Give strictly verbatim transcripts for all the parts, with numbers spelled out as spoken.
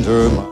under my...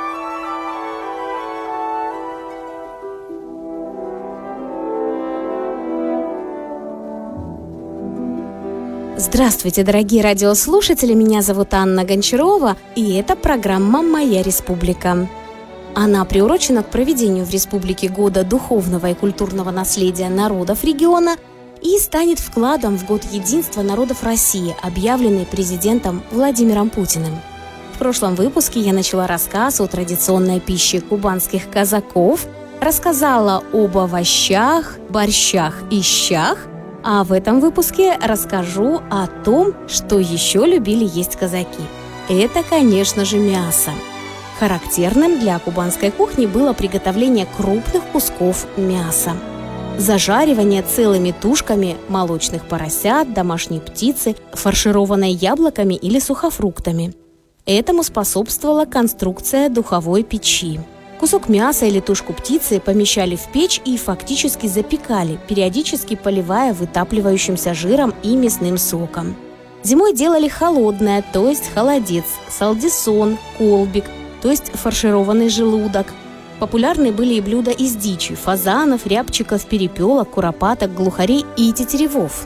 Здравствуйте, дорогие радиослушатели! Меня зовут Анна Гончарова, и это программа «Моя республика». Она приурочена к проведению в республике Года духовного и культурного наследия народов региона и станет вкладом в Год единства народов России, объявленный президентом Владимиром Путиным. В прошлом выпуске я начала рассказ о традиционной пище кубанских казаков, рассказала об овощах, борщах и щах, а в этом выпуске расскажу о том, что еще любили есть казаки. Это, конечно же, мясо. Характерным для кубанской кухни было приготовление крупных кусков мяса. Зажаривание целыми тушками молочных поросят, домашней птицы, фаршированной яблоками или сухофруктами. Этому способствовала конструкция духовой печи. Кусок мяса или тушку птицы помещали в печь и фактически запекали, периодически поливая вытапливающимся жиром и мясным соком. Зимой делали холодное, то есть холодец, салдисон, колбик, то есть фаршированный желудок. Популярны были и блюда из дичи – фазанов, рябчиков, перепелок, куропаток, глухарей и тетеревов.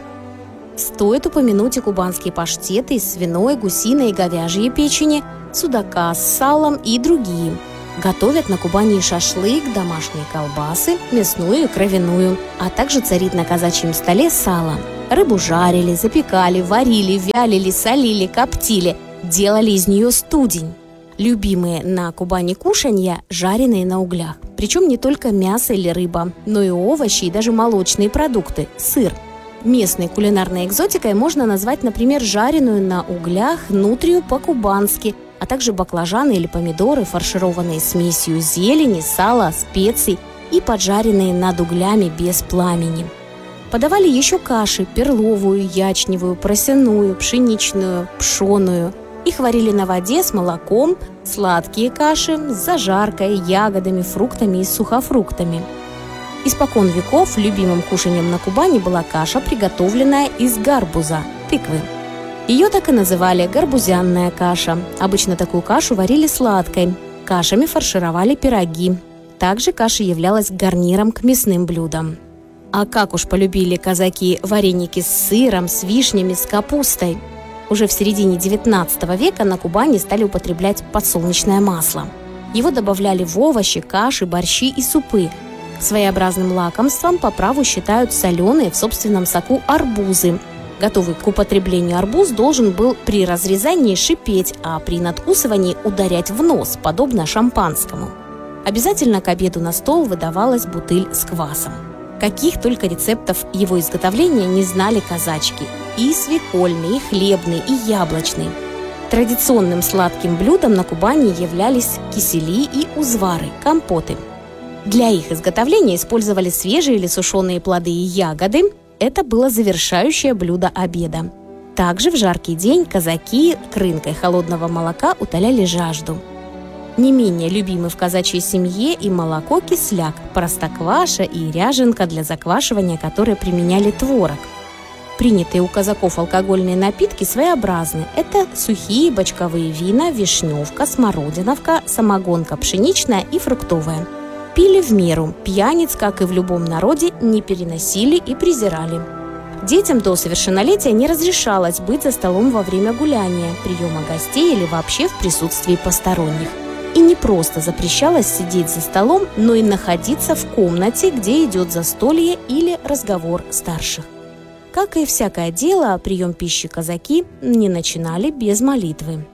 Стоит упомянуть и кубанские паштеты из свиной, гусиной и говяжьей печени, судака с салом и другие. Готовят на Кубани шашлык, домашние колбасы, мясную и кровяную, а также царит на казачьем столе сало. Рыбу жарили, запекали, варили, вялили, солили, коптили, делали из нее студень. Любимые на Кубани кушанья – жареные на углях. Причем не только мясо или рыба, но и овощи и даже молочные продукты – сыр. Местной кулинарной экзотикой можно назвать, например, жареную на углях нутрию по-кубански, а также баклажаны или помидоры, фаршированные смесью зелени, сала, специй и поджаренные над углями без пламени. Подавали еще каши – перловую, ячневую, просяную, пшеничную, пшеную. Их варили на воде с молоком, сладкие каши с зажаркой, ягодами, фруктами и сухофруктами. Испокон веков любимым кушаньем на Кубани была каша, приготовленная из гарбуза – тыквы. Ее так и называли гарбузянная каша. Обычно такую кашу варили сладкой. Кашами фаршировали пироги. Также каша являлась гарниром к мясным блюдам. А как уж полюбили казаки вареники с сыром, с вишнями, с капустой. Уже в середине девятнадцатого века на Кубани стали употреблять подсолнечное масло. Его добавляли в овощи, каши, борщи и супы. Своеобразным лакомством по праву считают соленые в собственном соку арбузы. Готовый к употреблению арбуз должен был при разрезании шипеть, а при надкусывании ударять в нос, подобно шампанскому. Обязательно к обеду на стол выдавалась бутыль с квасом. Каких только рецептов его изготовления не знали казачки. И свекольный, и хлебный, и яблочный. Традиционным сладким блюдом на Кубани являлись кисели и узвары, компоты. Для их изготовления использовали свежие или сушеные плоды и ягоды. Это было завершающее блюдо обеда. Также в жаркий день казаки крынкой холодного молока утоляли жажду. Не менее любимы в казачьей семье и молоко кисляк, простокваша и ряженка, для заквашивания которой применяли творог. Принятые у казаков алкогольные напитки своеобразны. Это сухие бочковые вина, вишневка, смородиновка, самогонка пшеничная и фруктовая. Пили в меру, пьяниц, как и в любом народе, не переносили и презирали. Детям до совершеннолетия не разрешалось быть за столом во время гуляния, приема гостей или вообще в присутствии посторонних. И не просто запрещалось сидеть за столом, но и находиться в комнате, где идет застолье или разговор старших. Как и всякое дело, прием пищи казаки не начинали без молитвы.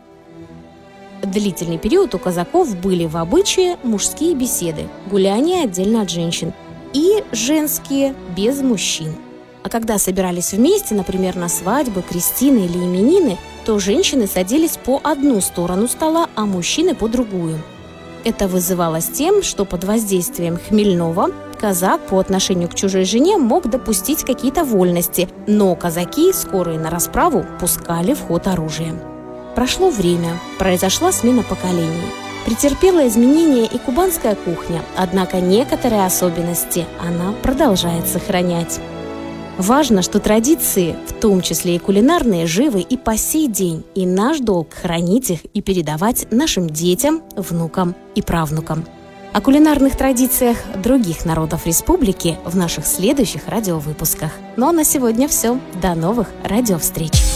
Длительный период у казаков были в обычае мужские беседы, гуляния отдельно от женщин, и женские без мужчин. А когда собирались вместе, например, на свадьбы, крестины или именины, то женщины садились по одну сторону стола, а мужчины по другую. Это вызывалось тем, что под воздействием хмельного казак по отношению к чужой жене мог допустить какие-то вольности, но казаки, скорые на расправу, пускали в ход оружие. Прошло время, произошла смена поколений. Претерпела изменения и кубанская кухня, однако некоторые особенности она продолжает сохранять. Важно, что традиции, в том числе и кулинарные, живы и по сей день, и наш долг хранить их и передавать нашим детям, внукам и правнукам. О кулинарных традициях других народов республики в наших следующих радиовыпусках. Ну а на сегодня все. До новых радиовстреч!